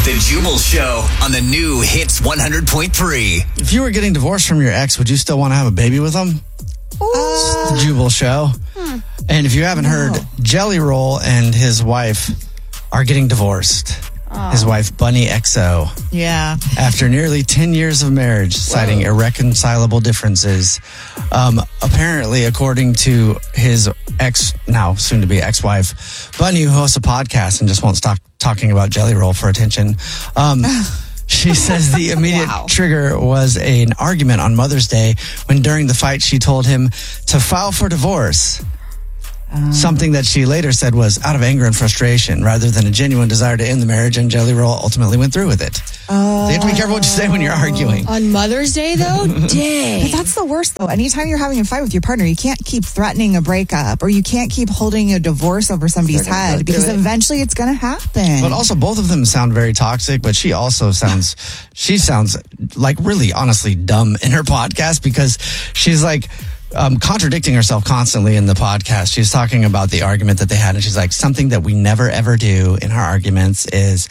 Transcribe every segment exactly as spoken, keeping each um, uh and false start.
The Jubal Show on the new Hits one hundred point three. If you were getting divorced from your ex, would you still want to have a baby with him? It's the Jubal Show. Hmm. And if you haven't heard, Jelly Roll and his wife are getting divorced. Oh. His wife, Bunny X O. Yeah. After nearly ten years of marriage, citing Whoa. irreconcilable differences. Um, apparently, according to his ex, now soon-to-be ex-wife, Bunny, who hosts a podcast and just won't stop talking about Jelly Roll for attention. Um, she says the immediate wow. trigger was an argument on Mother's Day when during the fight she told him to file for divorce. Um, Something that she later said was out of anger and frustration rather than a genuine desire to end the marriage, and Jelly Roll ultimately went through with it. Uh, so you have to be careful what you say when you're arguing. On Mother's Day, though? Dang. But that's the worst, though. Anytime you're having a fight with your partner, you can't keep threatening a breakup, or you can't keep holding a divorce over somebody's head, because it. eventually it's going to happen. But also, both of them sound very toxic, but she also sounds, she sounds like really, honestly, dumb in her podcast, because she's like, Um, contradicting herself constantly in the podcast. She's talking about the argument that they had, and she's like, something that we never ever do in our arguments is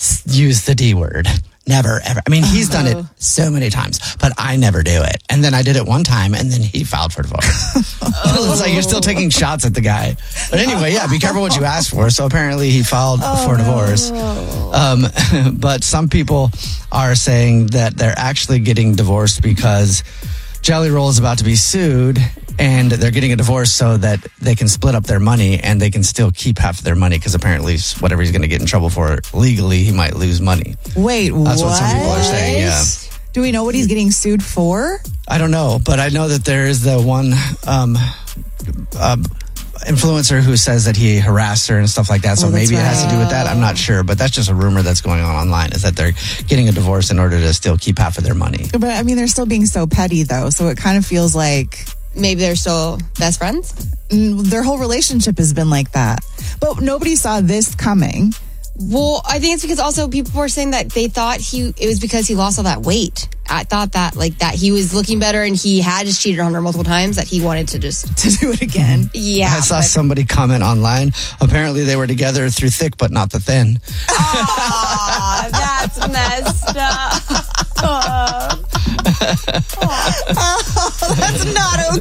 use the D word. Never ever. I mean, he's done it so many times, but I never do it. And then I did it one time, and then he filed for divorce. oh. It's like you're still taking shots at the guy. But anyway, yeah, be careful what you ask for. So apparently he filed oh, for divorce. No. Um, but some people are saying that they're actually getting divorced because Jelly Roll is about to be sued, and they're getting a divorce so that they can split up their money and they can still keep half of their money, because apparently whatever he's going to get in trouble for legally, he might lose money. Wait, That's what? what some people are saying, yeah. Do we know what he's getting sued for? I don't know, but I know that there is the one um, uh, influencer who says that he harassed her and stuff like that, so oh, maybe right. it has to do with that. I'm not sure, but that's just a rumor that's going on online, is that they're getting a divorce in order to still keep half of their money. But I mean, they're still being so petty, though, so it kind of feels like maybe they're still best friends. Their whole relationship has been like that, but nobody saw this coming. Well, I think it's because also people were saying that they thought he it was because he lost all that weight. I thought that like that he was looking better and he had just cheated on her multiple times, that he wanted to just to do it again. Yeah. I saw but, somebody comment online. Apparently they were together through thick but not the thin. Aw, that's messed up. Oh, oh, that's not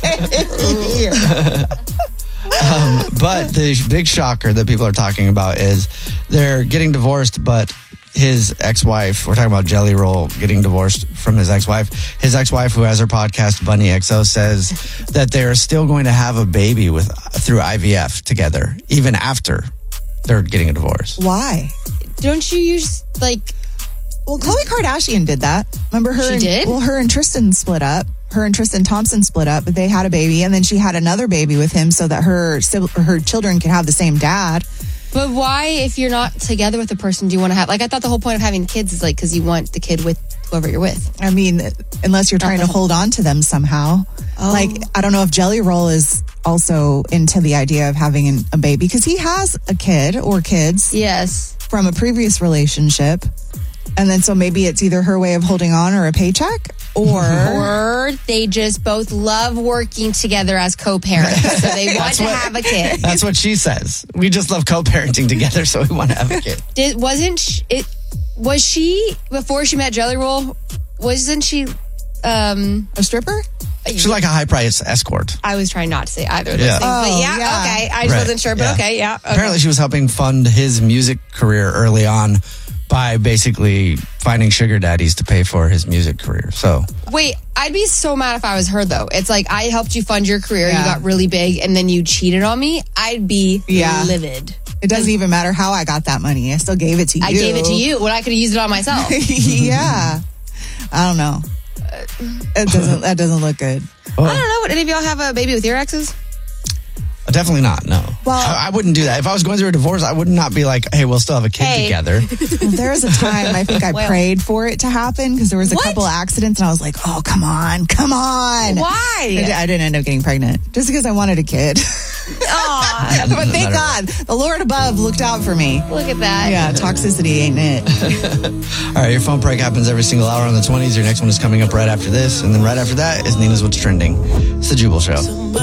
okay. Um, but the big shocker that people are talking about is they're getting divorced, but his ex-wife, we're talking about Jelly Roll getting divorced from his ex-wife. His ex-wife, who has her podcast, Bunny X O, says that they're still going to have a baby with through I V F together, even after they're getting a divorce. Why? Don't you use, like... Well, Khloe Kardashian did that. Remember her? She and, did? Well, her and Tristan split up. Her and Tristan Thompson split up, but they had a baby, and then she had another baby with him so that her her children could have the same dad. But why, if you're not together with the person, do you want to have... Like, I thought the whole point of having kids is, like, because you want the kid with whoever you're with. I mean, unless you're trying to hold on to them somehow. Oh. Like, I don't know if Jelly Roll is also into the idea of having an, a baby, because he has a kid or kids. Yes. From a previous relationship. And then so maybe it's either her way of holding on or a paycheck, or... or they just both love working together as co-parents. So they want to what, have a kid. That's what she says. We just love co-parenting together, so we want to have a kid. Did, wasn't she, it, was she, before she met Jelly Roll, wasn't she um, a stripper? She's like a high-price escort. I was trying not to say either of those yeah. things. But oh, yeah, yeah, okay. I just right. wasn't sure, but yeah. okay, yeah. Okay. Apparently she was helping fund his music career early on by basically finding sugar daddies to pay for his music career. So wait, I'd be so mad if I was her, though. It's like, I helped you fund your career, yeah. you got really big, and then you cheated on me. I'd be yeah. livid. It doesn't even matter how I got that money. I still gave it to you. I gave it to you when I could have used it on myself. Yeah. I don't know. It doesn't. That doesn't look good. Oh. I don't know. Would any of y'all have a baby with your exes? Definitely not, no. Well, I, I wouldn't do that. If I was going through a divorce, I would not be like, hey, we'll still have a kid hey. together. Well, there was a time I think I well, prayed for it to happen, because there was a what? couple accidents and I was like, oh, come on, come on. Why? I, I didn't end up getting pregnant just because I wanted a kid. Aww. But thank God, the Lord above looked out for me. Look at that. Yeah, toxicity ain't it. All right, your phone prank happens every single hour on the twenties. Your next one is coming up right after this. And then right after that is Nina's What's Trending. It's the Jubal Show.